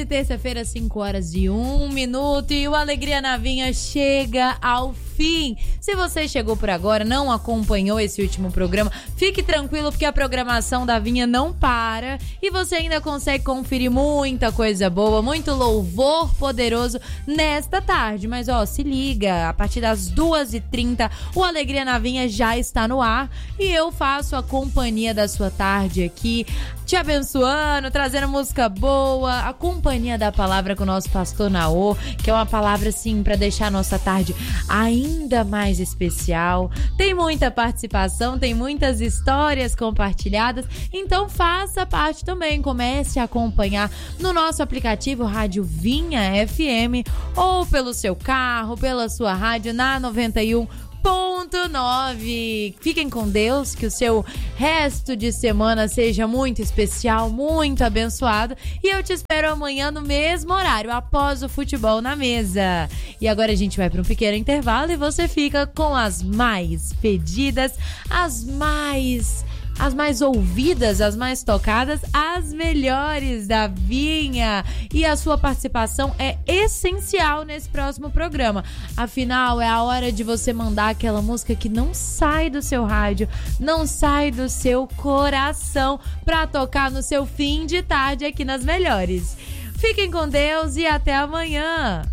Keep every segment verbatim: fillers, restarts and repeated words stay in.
de terça-feira, cinco horas e um minuto, e o Alegria na Vinha chega ao fim. Se você chegou por agora, não acompanhou esse último programa, fique tranquilo porque a programação da Vinha não para e você ainda consegue conferir muita coisa boa, muito louvor poderoso nesta tarde. Mas ó, se liga, a partir das duas e trinta o Alegria na Vinha já está no ar e eu faço a companhia da sua tarde aqui, te abençoando, trazendo música boa, a companhia da palavra com o nosso pastor Naô, que é uma palavra assim para deixar a nossa tarde ainda mais especial. Tem muita participação, tem muitas histórias compartilhadas, então faça parte também, comece a acompanhar no nosso aplicativo Rádio Vinha F M ou pelo seu carro, pela sua rádio na noventa e um ponto nove. Fiquem com Deus, que o seu resto de semana seja muito especial, muito abençoado, e eu te espero amanhã no mesmo horário, após o Futebol na Mesa. E agora a gente vai para um pequeno intervalo e você fica com as mais pedidas, as mais... as mais ouvidas, as mais tocadas, as melhores da Vinha. E a sua participação é essencial nesse próximo programa. Afinal, é a hora de você mandar aquela música que não sai do seu rádio, não sai do seu coração, pra tocar no seu fim de tarde aqui nas melhores. Fiquem com Deus e até amanhã.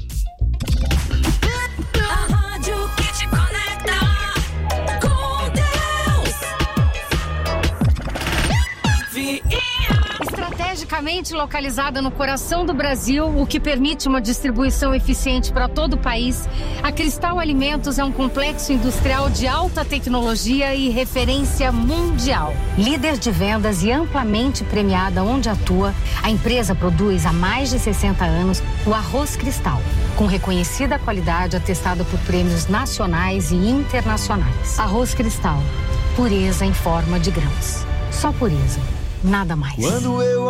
A rádio que te conecta. Estrategicamente localizada no coração do Brasil, o que permite uma distribuição eficiente para todo o país, a Cristal Alimentos é um complexo industrial de alta tecnologia e referência mundial. Líder de vendas e amplamente premiada onde atua, a empresa produz há mais de sessenta anos o arroz Cristal, com reconhecida qualidade atestada por prêmios nacionais e internacionais. Arroz Cristal, pureza em forma de grãos. Só pureza, nada mais. Quando eu